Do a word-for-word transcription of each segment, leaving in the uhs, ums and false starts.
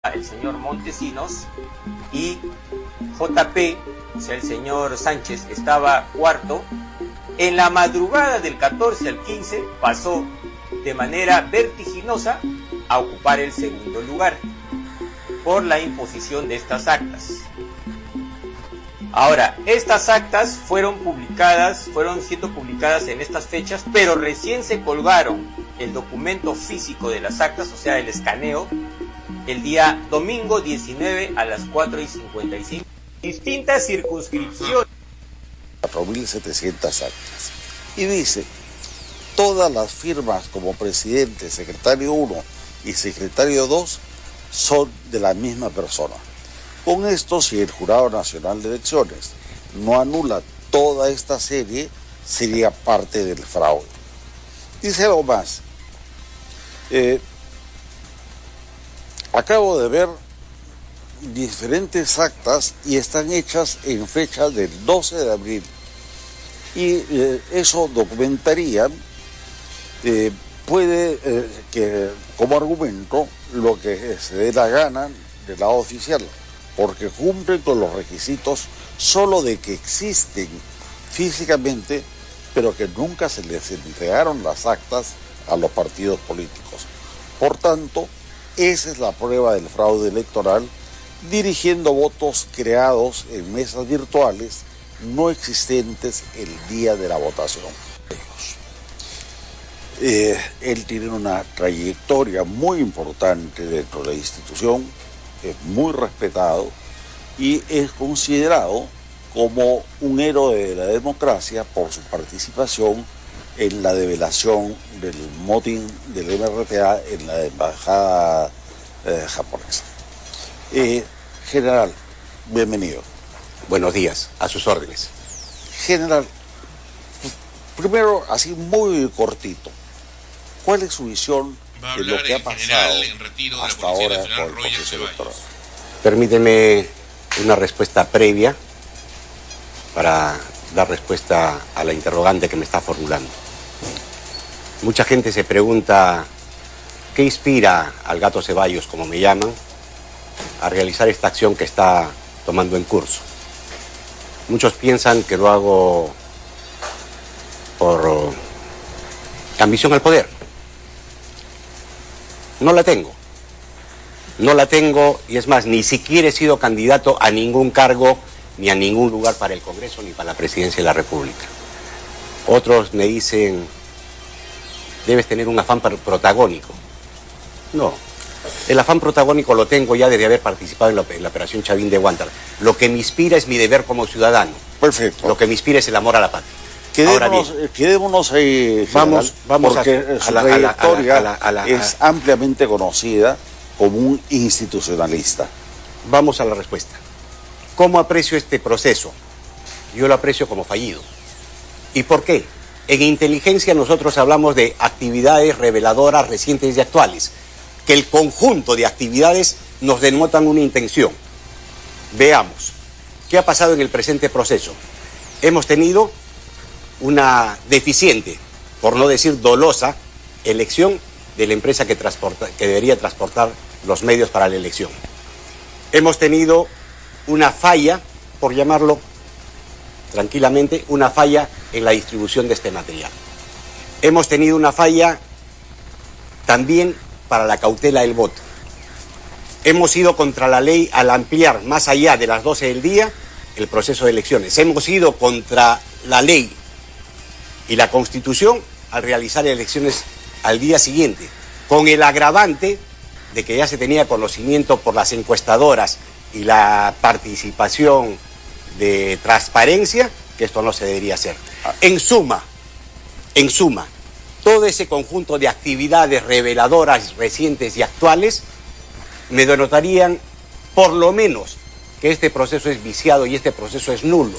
el señor Montesinos y J P, o sea el señor Sánchez, estaba cuarto. En la madrugada del catorce al quince pasó de manera vertiginosa a ocupar el segundo lugar por la imposición de estas actas. Ahora, estas actas fueron publicadas, fueron siendo publicadas en estas fechas, pero recién se colgaron el documento físico de las actas, o sea, el escaneo, el día domingo diecinueve a las cuatro y cincuenta y cinco. Distintas circunscripciones. cuatro mil setecientas actas. Y dice, todas las firmas como presidente, secretario uno y secretario dos son de la misma persona. Con esto, si el Jurado Nacional de Elecciones no anula toda esta serie, sería parte del fraude. Dice algo más. Eh, acabo de ver diferentes actas y están hechas en fecha del doce de abril. Y eh, eso documentaría, eh, puede eh, que como argumento lo que se dé la gana del lado oficial, porque cumplen con los requisitos solo de que existen físicamente, pero que nunca se les entregaron las actas a los partidos políticos. Por tanto, esa es la prueba del fraude electoral, dirigiendo votos creados en mesas virtuales no existentes el día de la votación. Eh, él tiene una trayectoria muy importante dentro de la institución, es muy respetado y es considerado como un héroe de la democracia por su participación en la develación del motín del M R T A en la embajada eh, japonesa. Eh, general, bienvenido. Buenos días, a sus órdenes. General, primero, así muy cortito, ¿cuál es su visión de lo que ha pasado hasta ahora con el proceso electoral? Permíteme una respuesta previa para dar respuesta a la interrogante que me está formulando. Mucha gente se pregunta qué inspira al gato Ceballos, como me llaman, a realizar esta acción que está tomando en curso. Muchos piensan que lo hago por ambición al poder. No la tengo. No la tengo y es más, ni siquiera he sido candidato a ningún cargo ni a ningún lugar para el Congreso ni para la Presidencia de la República. Otros me dicen, debes tener un afán protagónico. No, el afán protagónico lo tengo ya desde haber participado en la, en la operación Chavín de Huántar. Lo que me inspira es mi deber como ciudadano. Perfecto. Lo que me inspira es el amor a la patria. Quedémonos, bien, quedémonos ahí, general, vamos, vamos porque a, su a la, trayectoria a la, a la, a la, es ampliamente conocida como un institucionalista. Vamos a la respuesta. ¿Cómo aprecio este proceso? Yo lo aprecio como fallido. ¿Y por qué? En inteligencia nosotros hablamos de actividades reveladoras recientes y actuales, que el conjunto de actividades nos denotan una intención. Veamos, ¿qué ha pasado en el presente proceso? Hemos tenido una deficiente, por no decir dolosa, elección de la empresa que, transporta, que debería transportar los medios para la elección. Hemos tenido una falla, por llamarlo tranquilamente, una falla en la distribución de este material. Hemos tenido una falla también para la cautela del voto. Hemos ido contra la ley al ampliar más allá de las doce del día el proceso de elecciones. Hemos ido contra la ley y la Constitución al realizar elecciones al día siguiente, con el agravante de que ya se tenía conocimiento por las encuestadoras y la participación de transparencia, que esto no se debería hacer. En suma, en suma, todo ese conjunto de actividades reveladoras recientes y actuales me denotarían, por lo menos, que este proceso es viciado y este proceso es nulo.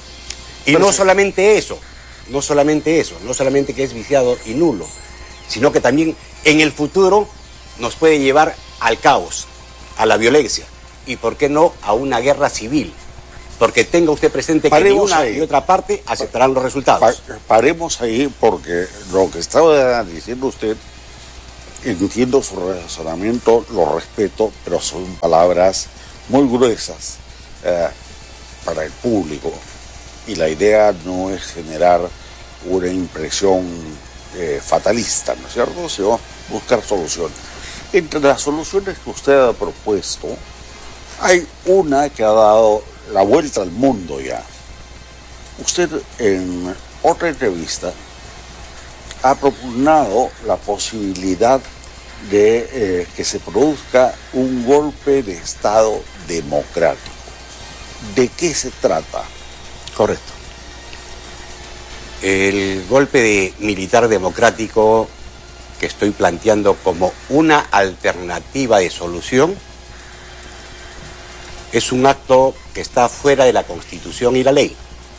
Y no solamente eso, no solamente eso, no solamente que es viciado y nulo, sino que también en el futuro nos puede llevar al caos, a la violencia, y por qué no a una guerra civil. Porque tenga usted presente que ni una y otra parte aceptarán los resultados. Pa paremos ahí porque lo que estaba diciendo usted entiendo su razonamiento, lo respeto, pero son palabras muy gruesas eh, para el público. Y la idea no es generar una impresión eh, fatalista, ¿no es cierto?, sino buscar soluciones. Entre las soluciones que usted ha propuesto, hay una que ha dado la vuelta al mundo ya. Usted en otra entrevista ha propugnado la posibilidad de eh, que se produzca un golpe de Estado democrático. ¿De qué se trata? Correcto. El golpe de militar democrático que estoy planteando como una alternativa de solución es un acto que está fuera de la Constitución y la ley,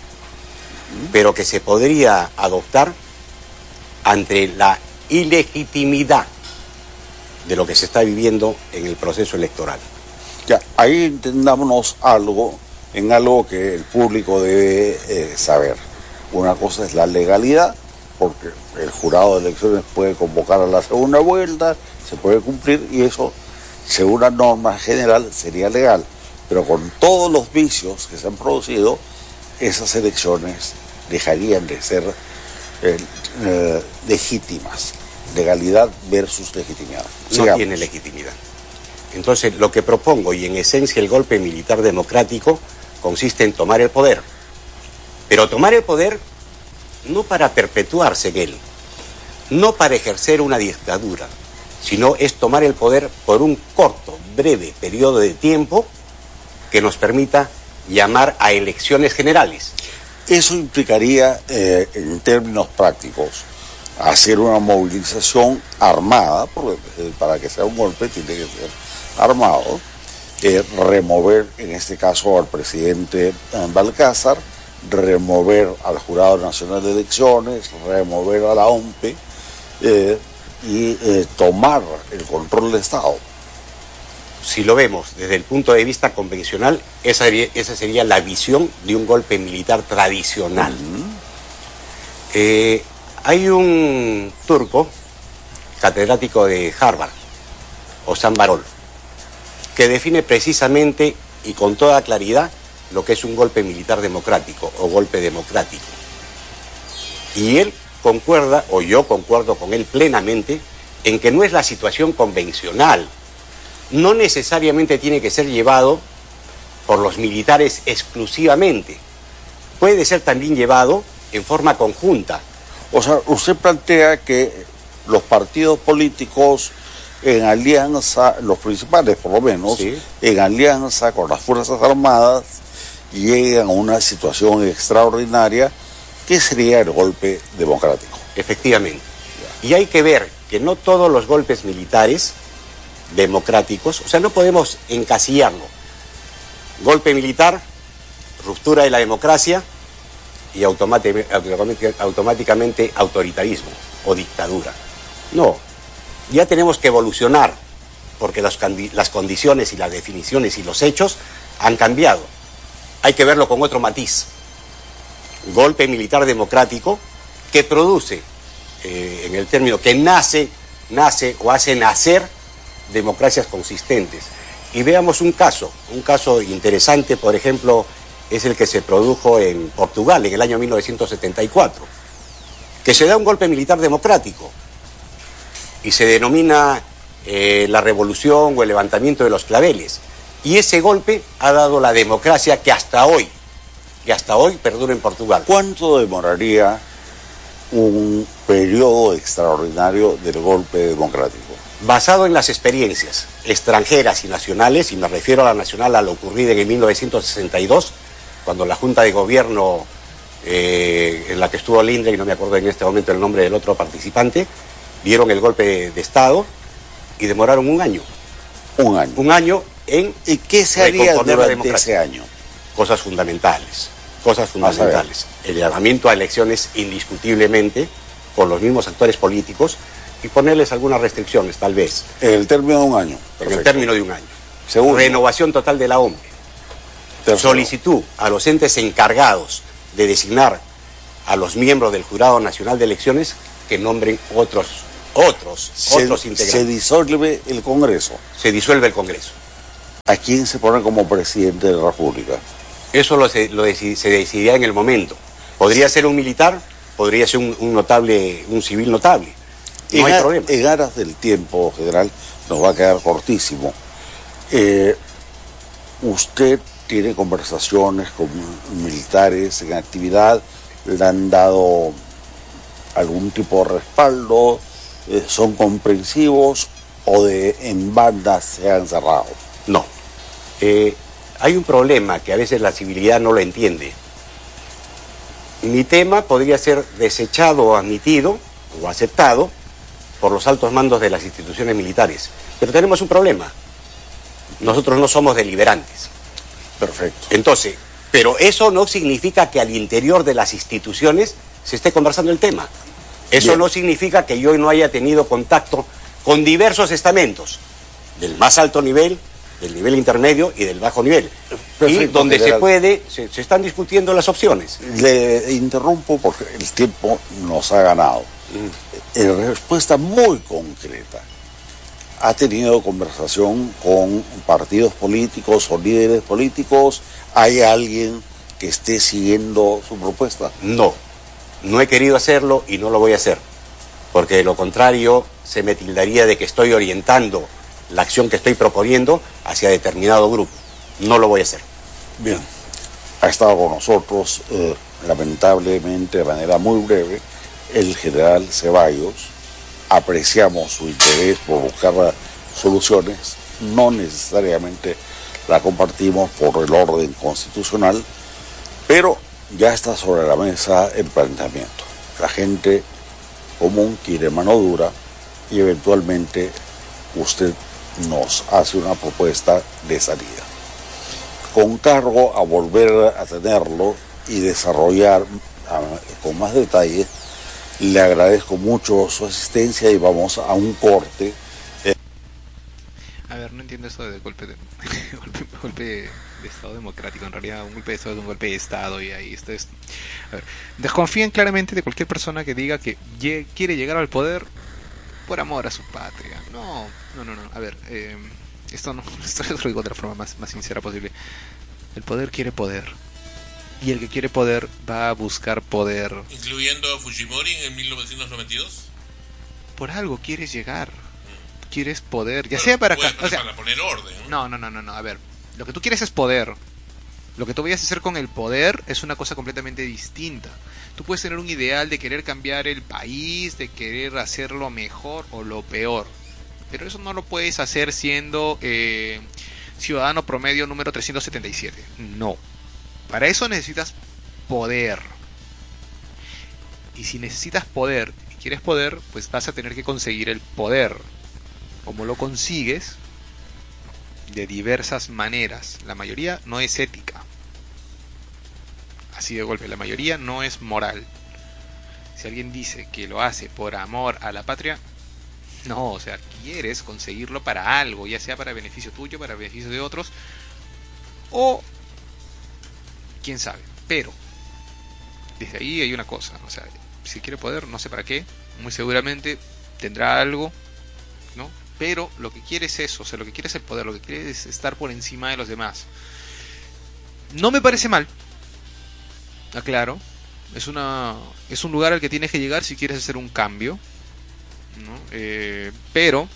pero que se podría adoptar ante la ilegitimidad de lo que se está viviendo en el proceso electoral. Ya, ahí entendámonos algo, en algo que el público debe eh, saber. Una cosa es la legalidad, porque el jurado de elecciones puede convocar a la segunda vuelta, se puede cumplir, y eso, según la norma general, sería legal. Pero con todos los vicios que se han producido, esas elecciones dejarían de ser eh, eh, legítimas. Legalidad versus legitimidad. No Sigamos. Tiene legitimidad. Entonces, lo que propongo, y en esencia el golpe militar democrático, consiste en tomar el poder. Pero tomar el poder no para perpetuarse en él, no para ejercer una dictadura, sino es tomar el poder por un corto, breve periodo de tiempo que nos permita llamar a elecciones generales. Eso implicaría, eh, en términos prácticos, hacer una movilización armada, porque eh, para que sea un golpe tiene que ser armado, eh, remover en este caso al presidente Balcázar, remover al Jurado Nacional de Elecciones, remover a la O M P E eh, y eh, tomar el control del Estado. Si lo vemos desde el punto de vista convencional, esa sería, esa sería la visión de un golpe militar tradicional. Uh-huh. eh, hay un turco, catedrático de Harvard, Osman Barol, que define precisamente y con toda claridad lo que es un golpe militar democrático o golpe democrático. Y él concuerda, o yo concuerdo con él plenamente, en que no es la situación convencional. No necesariamente tiene que ser llevado por los militares exclusivamente. Puede ser también llevado en forma conjunta. O sea, usted plantea que los partidos políticos en alianza, los principales por lo menos, sí, en alianza con las Fuerzas Armadas, llegan a una situación extraordinaria que sería el golpe democrático. Efectivamente. Y hay que ver que no todos los golpes militares democráticos, o sea, no podemos encasillarlo. Golpe militar, ruptura de la democracia y automáticamente, automáticamente autoritarismo o dictadura. No, ya tenemos que evolucionar porque las, las condiciones y las definiciones y los hechos han cambiado. Hay que verlo con otro matiz. Golpe militar democrático que produce, eh, en el término, que nace, nace o hace nacer democracias consistentes. Y veamos un caso, un caso interesante, por ejemplo, es el que se produjo en Portugal en el año mil novecientos setenta y cuatro, que se da un golpe militar democrático y se denomina eh, la revolución o el levantamiento de los claveles. Y ese golpe ha dado la democracia que hasta hoy, que hasta hoy perdura en Portugal. ¿Cuánto demoraría un periodo extraordinario del golpe democrático? Basado en las experiencias extranjeras y nacionales, y me refiero a la nacional, a lo ocurrido en mil novecientos sesenta y dos, cuando la Junta de Gobierno, eh, en la que estuvo Lindre, y no me acuerdo en este momento el nombre del otro participante, dieron el golpe de, de Estado y demoraron un año. Un año. Un año en... ¿Y qué se haría durante ese año? Cosas fundamentales, cosas fundamentales. El llamamiento a elecciones indiscutiblemente por los mismos actores políticos y ponerles algunas restricciones, tal vez. En el término de un año. Perfecto. En el término de un año. Segundo. Renovación total de la O M P E. Tercero. Solicitud a los entes encargados de designar a los miembros del Jurado Nacional de Elecciones que nombren otros otros, se, otros integrantes. Se disuelve el Congreso. Se disuelve el Congreso. ¿A quién se pone como presidente de la República? Eso lo, se, lo deci, se decidirá en el momento. Podría ser un militar, podría ser un, un notable, un civil notable. No en hay a, problema. En aras del tiempo, general, nos va a quedar cortísimo. Eh, usted tiene conversaciones con militares en actividad, le han dado algún tipo de respaldo, eh, son comprensivos o de en bandas se han cerrado. No. Eh, hay un problema que a veces la civilidad no lo entiende. Mi tema podría ser desechado o admitido o aceptado por los altos mandos de las instituciones militares. Pero tenemos un problema. Nosotros no somos deliberantes. Perfecto. Entonces, pero eso no significa que al interior de las instituciones se esté conversando el tema. Eso Bien. No significa que yo no haya tenido contacto con diversos estamentos, del más alto nivel, del nivel intermedio y del bajo nivel. Perfecto, y donde general. se puede, se, se están discutiendo las opciones. Le interrumpo porque el tiempo nos ha ganado. Mm. En respuesta muy concreta, ¿ha tenido conversación con partidos políticos o líderes políticos? ¿Hay alguien que esté siguiendo su propuesta? No, no he querido hacerlo y no lo voy a hacer, porque de lo contrario se me tildaría de que estoy orientando la acción que estoy proponiendo hacia determinado grupo. No lo voy a hacer. Bien, ha estado con nosotros, eh, lamentablemente de manera muy breve, el general Ceballos. Apreciamos su interés por buscar soluciones, no necesariamente la compartimos por el orden constitucional, pero ya está sobre la mesa el planteamiento. La gente común quiere mano dura y eventualmente usted nos hace una propuesta de salida. Con cargo a volver a tenerlo y desarrollar a, con más detalle, le agradezco mucho su asistencia y vamos a un corte. Eh. A ver, no entiendo eso de golpe de golpe, golpe de Estado democrático. En realidad un golpe de Estado es un golpe de Estado y ahí esto es... A ver, desconfíen claramente de cualquier persona que diga que llegue, quiere llegar al poder por amor a su patria. No, no, no, no. A ver, eh, esto no, esto lo digo de la forma más, más sincera posible. El poder quiere poder. Y el que quiere poder va a buscar poder. ¿Incluyendo a Fujimori en mil novecientos noventa y dos? Por algo quieres llegar. Mm. Quieres poder. Ya bueno, sea para... Puede, o sea, para poner orden. No, no, no, no, no. A ver, lo que tú quieres es poder. Lo que tú vayas a hacer con el poder es una cosa completamente distinta. Tú puedes tener un ideal de querer cambiar el país, de querer hacerlo mejor o lo peor. Pero eso no lo puedes hacer siendo eh, ciudadano promedio número trescientos setenta y siete. No. Para eso necesitas poder. Y si necesitas poder y quieres poder, pues vas a tener que conseguir el poder. ¿Cómo lo consigues? De diversas maneras. La mayoría no es ética. Así de golpe, la mayoría no es moral. Si alguien dice que lo hace por amor a la patria, no, o sea, quieres conseguirlo para algo, ya sea para beneficio tuyo, para beneficio de otros, o quién sabe. Pero desde ahí hay una cosa, o sea, si quiere poder, no sé para qué, muy seguramente tendrá algo, ¿no? Pero lo que quiere es eso, o sea, lo que quiere es el poder, lo que quiere es estar por encima de los demás. No me parece mal, aclaro, es una es un lugar al que tienes que llegar si quieres hacer un cambio, ¿no? Eh, pero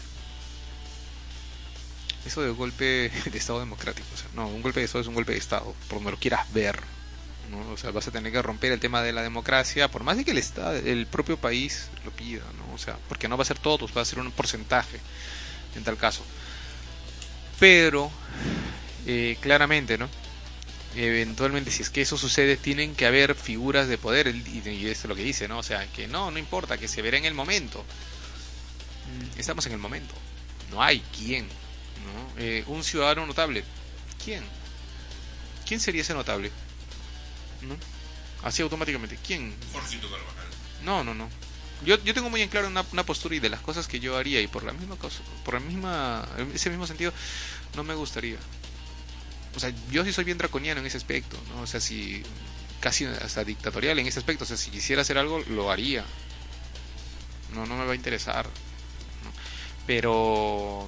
eso de golpe de Estado democrático, o sea, no, un golpe de Estado es un golpe de Estado, por donde lo quieras ver, ¿no? O sea, vas a tener que romper el tema de la democracia, por más de que el Estado, el propio país lo pida, ¿no? O sea, porque no va a ser todos, va a ser un porcentaje en tal caso. Pero eh, claramente, ¿no? Eventualmente, si es que eso sucede, tienen que haber figuras de poder, y, y esto es lo que dice, ¿no? O sea, que no, no importa, que se verá en el momento. Estamos en el momento, no hay quién, ¿no? Eh, un ciudadano notable, ¿quién? ¿Quién sería ese notable? ¿No? Así automáticamente, ¿quién? Jorgito Carvajal. No, no, no. Yo, yo tengo muy en claro una, una postura y de las cosas que yo haría, y por la misma cosa, por la misma, ese mismo sentido, no me gustaría. O sea, yo sí soy bien draconiano en ese aspecto, ¿no? O sea, si casi hasta dictatorial en ese aspecto, o sea, si quisiera hacer algo, lo haría. No, no me va a interesar. Pero...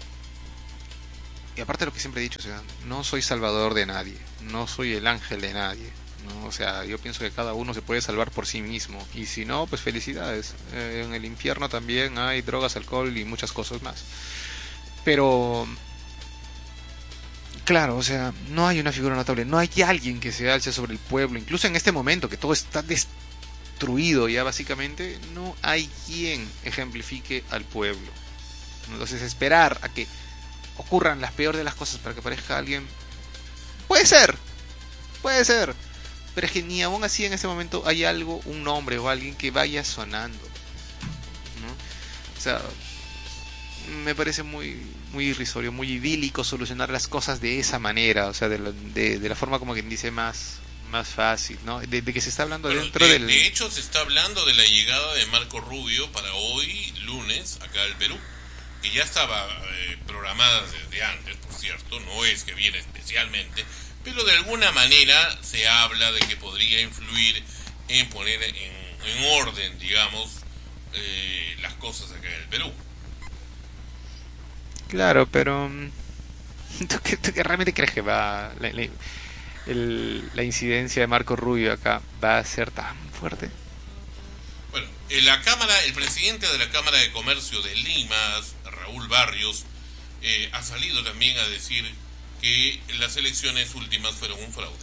Y aparte de lo que siempre he dicho, o sea, no soy salvador de nadie, no soy el ángel de nadie, ¿no? O sea, yo pienso que cada uno se puede salvar por sí mismo, y si no, pues felicidades. Eh, en el infierno también hay drogas, alcohol y muchas cosas más. Pero... Claro, o sea, no hay una figura notable, no hay alguien que se alce sobre el pueblo, incluso en este momento que todo está destruido ya básicamente, no hay quien ejemplifique al pueblo. Entonces esperar a que ocurran las peores de las cosas para que aparezca alguien, puede ser, puede ser, pero es que ni aún así en ese momento hay algo, un nombre o alguien que vaya sonando, ¿no? O sea, me parece muy muy irrisorio, muy idílico solucionar las cosas de esa manera, o sea, de la, de, de la forma como quien dice más más fácil, ¿no? De, de que se está hablando bueno, dentro de, del... De hecho, se está hablando de la llegada de Marco Rubio para hoy, lunes, acá al Perú, que ya estaba eh, programada desde antes, por cierto, no es que viene especialmente, pero de alguna manera se habla de que podría influir en poner en, en orden, digamos, eh, las cosas acá en el Perú. Claro, pero ¿tú qué, tú qué realmente crees que va la, la, el, la incidencia de Marco Rubio acá va a ser tan fuerte? Bueno, en la Cámara, el presidente de la Cámara de Comercio de Lima, Raúl Barrios, eh, ha salido también a decir que las elecciones últimas fueron un fraude.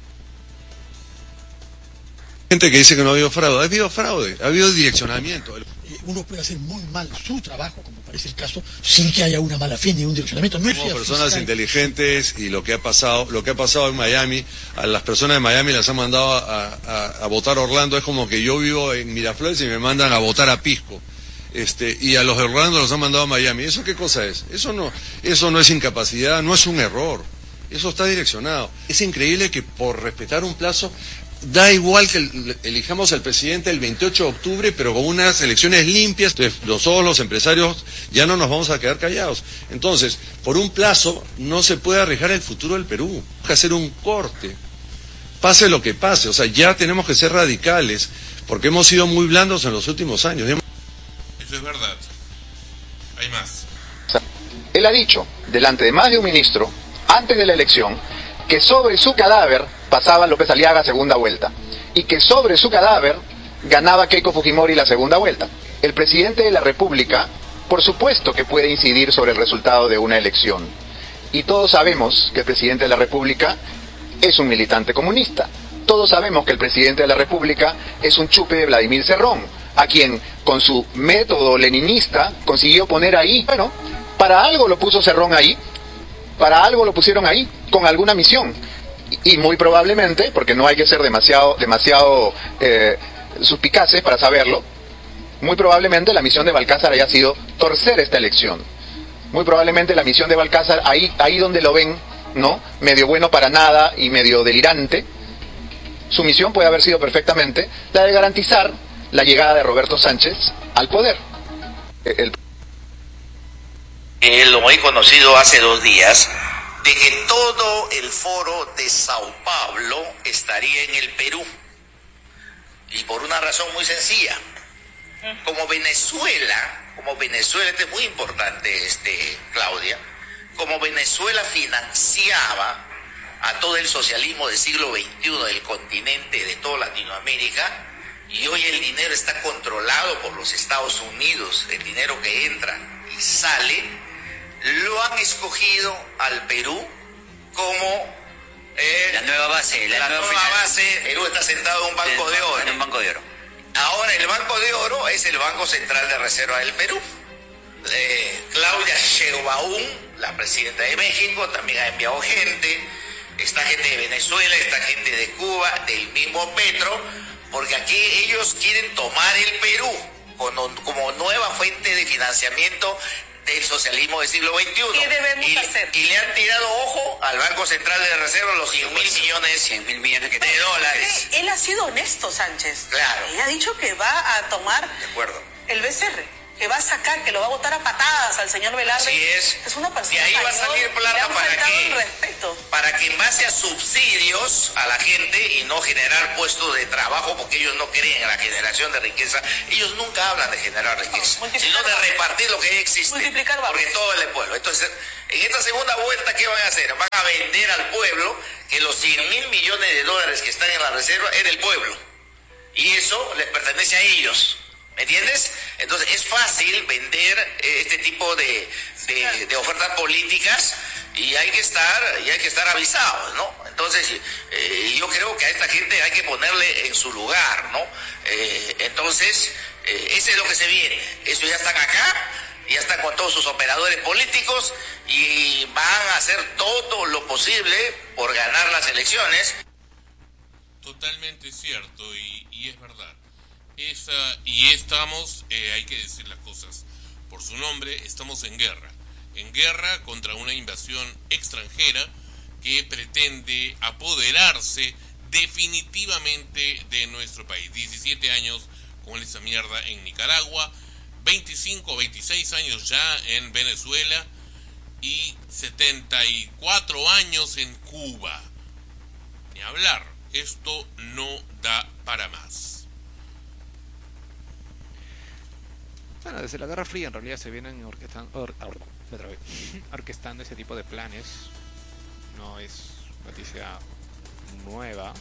Gente que dice que no ha habido fraude, ha habido fraude, ha habido direccionamiento. Uno puede hacer muy mal su trabajo, como parece el caso, sin que haya una mala fe ni un direccionamiento. No Somos personas fiscal. inteligentes, y lo que ha pasado, lo que ha pasado en Miami, a las personas de Miami las han mandado a, a, a votar a Orlando. Es como que yo vivo en Miraflores y me mandan a votar a Pisco. Este, y a los de Orlando los han mandado a Miami. ¿Eso qué cosa es? Eso no, eso no es incapacidad, no es un error. Eso está direccionado. Es increíble que por respetar un plazo, da igual que el, elijamos al presidente el veintiocho de octubre, pero con unas elecciones limpias. Entonces, nosotros los empresarios ya no nos vamos a quedar callados. Entonces, por un plazo no se puede arriesgar el futuro del Perú. Hay que hacer un corte, pase lo que pase. O sea, ya tenemos que ser radicales, porque hemos sido muy blandos en los últimos años. Eso es verdad. Hay más. Él ha dicho, delante de más de un ministro, antes de la elección, que sobre su cadáver pasaba López Aliaga segunda vuelta, y que sobre su cadáver ganaba Keiko Fujimori la segunda vuelta. El presidente de la República, por supuesto que puede incidir sobre el resultado de una elección, y todos sabemos que el presidente de la República es un militante comunista. Todos sabemos que el presidente de la República es un chupe de Vladimir Cerrón, a quien con su método leninista consiguió poner ahí. Bueno, para algo lo puso Cerrón ahí, para algo lo pusieron ahí, con alguna misión. Y, y muy probablemente, porque no hay que ser demasiado, demasiado eh, suspicaces para saberlo, muy probablemente la misión de Balcázar haya sido torcer esta elección. Muy probablemente la misión de Balcázar, ahí, ahí donde lo ven, ¿no? Medio bueno para nada y medio delirante, su misión puede haber sido perfectamente la de garantizar la llegada de Roberto Sánchez al poder. El... Eh, lo he conocido hace dos días, de que todo el foro de Sao Paulo estaría en el Perú. Y por una razón muy sencilla. Como Venezuela, como Venezuela, esto es muy importante, este, Claudia, como Venezuela financiaba a todo el socialismo del siglo veintiuno del continente, de toda Latinoamérica, y hoy el dinero está controlado por los Estados Unidos, el dinero que entra y sale, lo han escogido al Perú como eh, la nueva base, la, la nueva, nueva base. Perú está sentado en un banco de oro. En un banco de oro. Ahora el Banco de Oro es el Banco Central de Reserva del Perú. Eh, Claudia Sheinbaum, la presidenta de México, también ha enviado gente. Esta gente de Venezuela, esta gente de Cuba, del mismo Petro, porque aquí ellos quieren tomar el Perú como, como nueva fuente de financiamiento del socialismo del siglo veintiuno. ¿Qué debemos y, hacer? Y le han tirado ojo al Banco Central de Reserva los cien mil millones, cien mil millones que de dólares. Él ha sido honesto, Sánchez. Claro. Él ha dicho que va a tomar De acuerdo. el B C R, que va a sacar, que lo va a botar a patadas al señor Velarde. Así es. Es una persona Y ahí va a mayor, salir plata le han para faltado qué? el respeto. ¿Para para que en base a subsidios a la gente y no generar puestos de trabajo, porque ellos no creen en la generación de riqueza, ellos nunca hablan de generar riqueza, no, sino de repartir lo que ya existe, porque todo es del pueblo. Entonces, en esta segunda vuelta, ¿qué van a hacer? Van a vender al pueblo que los cien mil millones de dólares que están en la reserva es del pueblo, y eso les pertenece a ellos. ¿Me entiendes? Entonces es fácil vender eh, este tipo de, de, de ofertas políticas y hay que estar y hay que estar avisados, ¿no? Entonces eh, yo creo que a esta gente hay que ponerle en su lugar, ¿no? Eh, entonces eh, ese es lo que se viene. Eso ya están acá, ya están con todos sus operadores políticos y van a hacer todo lo posible por ganar las elecciones. Totalmente cierto y, y es verdad. Esa, y estamos, eh, hay que decir las cosas por su nombre, estamos en guerra, en guerra contra una invasión extranjera que pretende apoderarse definitivamente de nuestro país. diecisiete años con esa mierda en Nicaragua, veinticinco o veintiséis años ya en Venezuela y setenta y cuatro años en Cuba. Ni hablar, esto no da para más. Bueno, desde la Guerra Fría en realidad se vienen orquestando, or, or, orquestando ese tipo de planes. No es noticia nueva,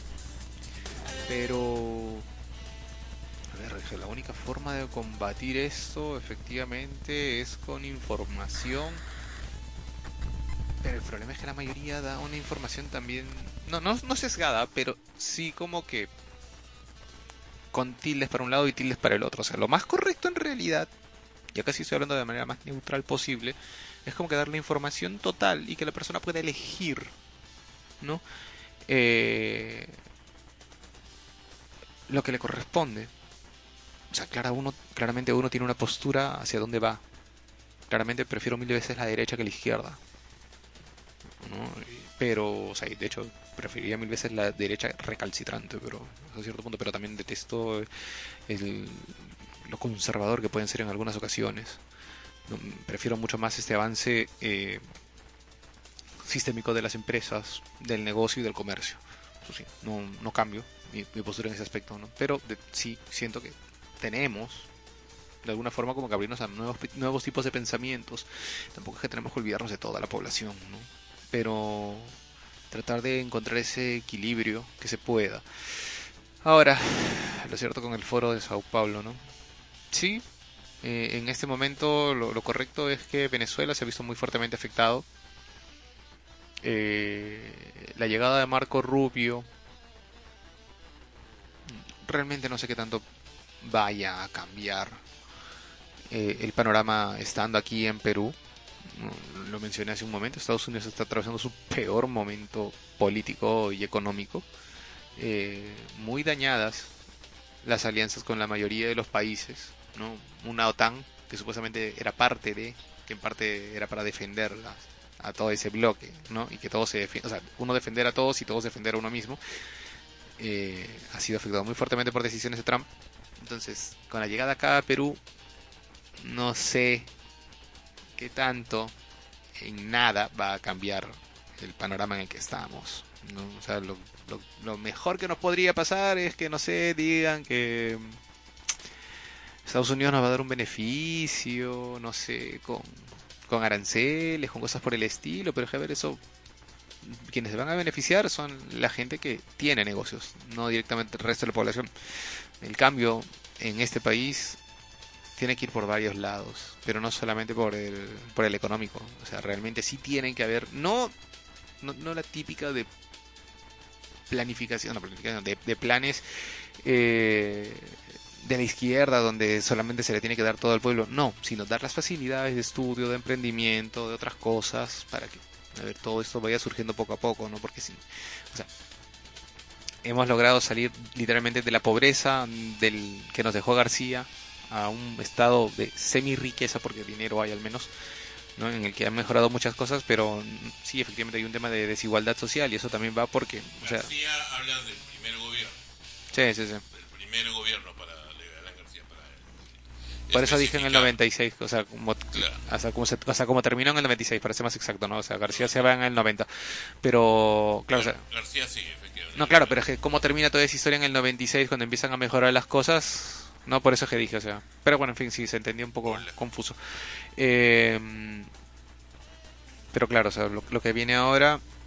pero a ver, la única forma de combatir esto efectivamente es con información, pero el problema es que la mayoría da una información también, no, no, no sesgada, pero sí como que con tildes para un lado y tildes para el otro. O sea, lo más correcto en realidad, ya casi estoy hablando de manera más neutral posible, es como que darle información total y que la persona pueda elegir, ¿no? Eh, lo que le corresponde. O sea, clara uno, claramente uno tiene una postura hacia dónde va. Claramente prefiero mil veces la derecha que la izquierda, ¿no? Pero, o sea, de hecho preferiría mil veces la derecha recalcitrante, pero a cierto punto, pero también detesto el, lo conservador que pueden ser en algunas ocasiones. No, prefiero mucho más este avance eh, sistémico de las empresas, del negocio y del comercio. Eso sí, no, no cambio mi, mi postura en ese aspecto, ¿no? Pero de, sí siento que tenemos de alguna forma como que abrirnos a nuevos, nuevos tipos de pensamientos. Tampoco es que tenemos que olvidarnos de toda la población, ¿no? Pero tratar de encontrar ese equilibrio que se pueda. Ahora, lo cierto con el foro de Sao Paulo, ¿no? Sí, eh, en este momento lo, lo correcto es que Venezuela se ha visto muy fuertemente afectado. Eh, la llegada de Marco Rubio, realmente no sé qué tanto vaya a cambiar eh, el panorama estando aquí en Perú. Lo mencioné hace un momento, Estados Unidos está atravesando su peor momento político y económico, eh, muy dañadas las alianzas con la mayoría de los países, ¿no? Una OTAN que supuestamente era parte de, que en parte era para defender a, a todo ese bloque, ¿no? Y que todos se defienda, o sea, uno defender a todos y todos defender a uno mismo, eh, ha sido afectado muy fuertemente por decisiones de Trump. Entonces, con la llegada acá a Perú, no sé qué tanto, en nada va a cambiar el panorama en el que estamos, ¿no? O sea, lo, lo, lo mejor que nos podría pasar es que, no sé, digan que Estados Unidos nos va a dar un beneficio, no sé, con, con aranceles, con cosas por el estilo, pero es que a ver, eso, quienes se van a beneficiar son la gente que tiene negocios, no directamente el resto de la población. El cambio en este país tiene que ir por varios lados, pero no solamente por el por el económico. O sea, realmente sí tienen que haber, no no, no la típica de planificación, no, planificación de, de planes eh, de la izquierda donde solamente se le tiene que dar todo al pueblo, no, sino dar las facilidades de estudio, de emprendimiento, de otras cosas, para que a ver, todo esto vaya surgiendo poco a poco, ¿no? Porque sí, o sea, hemos logrado salir literalmente de la pobreza del que nos dejó García a un estado de semi-riqueza, porque dinero hay al menos, ¿no? En el que han mejorado muchas cosas, pero sí, efectivamente hay un tema de desigualdad social y eso también va porque, o sea, García habla del primer gobierno. Sí, sí, sí. Del primer gobierno para Legalán García, para él. Por eso dije en el noventa y seis, o sea, como, Claro. hasta como, se, o sea, como terminó en el noventa y seis, para ser más exacto, ¿no? O sea, García se va en el noventa. Pero, claro, o sea, García sí, efectivamente. no, claro, pero es que cómo termina toda esa historia en el noventa y seis cuando empiezan a mejorar las cosas, no, por eso es que dije, o sea, pero bueno, en fin, sí, se entendió un poco Hola. confuso. Eh, pero claro, o sea, lo, lo que viene ahora